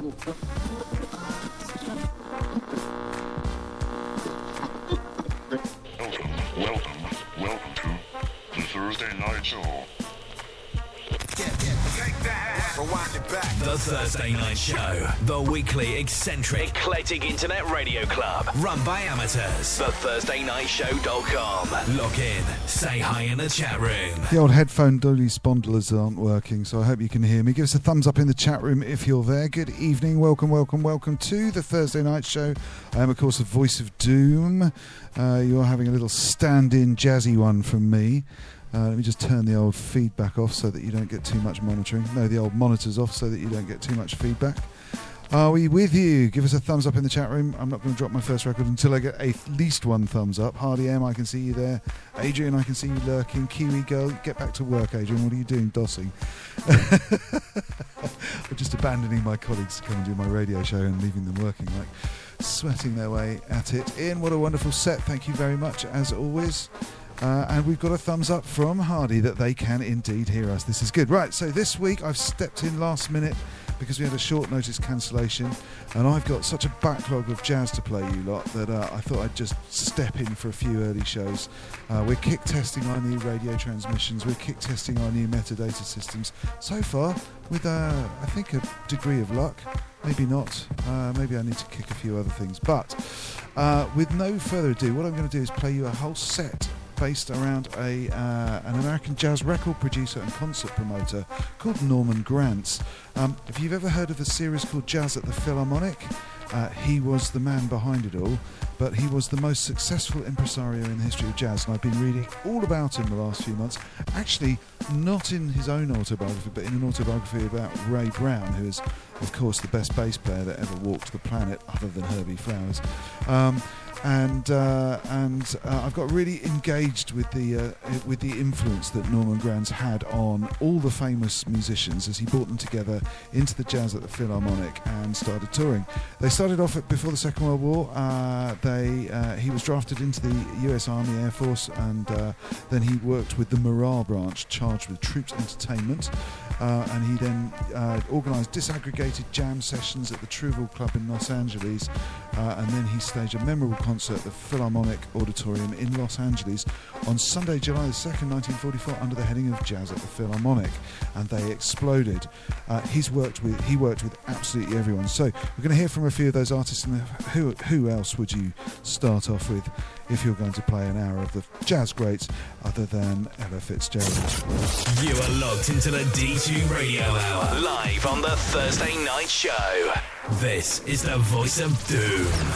Welcome to the Thursday Night Show. The Thursday Night Show, the weekly eccentric, eclectic internet radio club, run by amateurs. TheThursdayNightShow.com. Log in, say hi in the chat room. The old headphone dolly spondlers aren't working, so I hope you can hear me. Give us a thumbs up in the chat room if you're there. Good evening, welcome to the Thursday Night Show. I am, of course, the voice of doom. You're having a little stand-in jazzy one from me. Let me just turn the old feedback off so that you don't get too much monitoring. No, the old monitors off so that you don't get too much feedback. Are we with you? Give us a thumbs up in the chat room. I'm not going to drop my first record until I get at least one thumbs up. Hardy M, I can see you there. Adrian, I can see you lurking. Kiwi Girl, get back to work, Adrian. What are you doing, dossing? I'm just abandoning my colleagues to come and do my radio show and leaving them working, like sweating their way at it. Ian, what a wonderful set. Thank you very much, as always. And we've got a thumbs up from Hardy that they can indeed hear us. This is good. Right, so this week I've stepped in last minute because we had a short notice cancellation, and I've got such a backlog of jazz to play you lot that I thought I'd just step in for a few early shows. We're kick testing our new radio transmissions, we're kick testing our new metadata systems. So far, with I think a degree of luck, maybe not, maybe I need to kick a few other things, but with no further ado, what I'm going to do is play you a whole set based around an American jazz record producer and concert promoter called Norman Granz. If you've ever heard of a series called Jazz at the Philharmonic, he was the man behind it all, but he was the most successful impresario in the history of jazz, and I've been reading all about him the last few months. Actually, not in his own autobiography, but in an autobiography about Ray Brown, who is, of course, the best bass player that ever walked the planet, other than Herbie Flowers. And I've got really engaged with the influence that Norman Granz had on all the famous musicians as he brought them together into the Jazz at the Philharmonic and started touring. They started off before the Second World War. He was drafted into the US Army Air Force, and then he worked with the morale branch charged with troops entertainment. And he then organised disaggregated jam sessions at the Trouville Club in Los Angeles, and then he staged a memorable concert at the Philharmonic Auditorium in Los Angeles on Sunday, July the 2nd, 1944, under the heading of Jazz at the Philharmonic, and they exploded. He worked with absolutely everyone. So we're going to hear from a few of those artists. And who else would you start off with if you're going to play an hour of the jazz greats other than Ella Fitzgerald? You are logged into the D2 Radio Hour, live on the Thursday Night Show. This is the voice of doom.